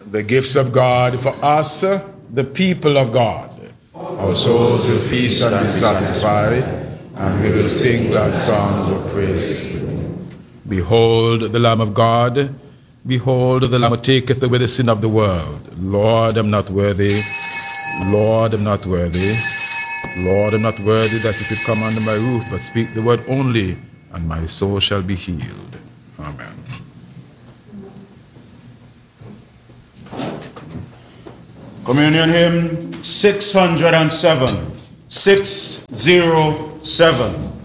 the gifts of God for us, the people of God. Our souls will feast and be satisfied, and we will sing God's songs of praise. Behold the Lamb of God. Behold the Lamb who taketh away the sin of the world. Lord, I'm not worthy. Lord, I'm not worthy. Lord, I'm not worthy that you should come under my roof, but speak the word only, and my soul shall be healed. Amen. Communion hymn 607. 607.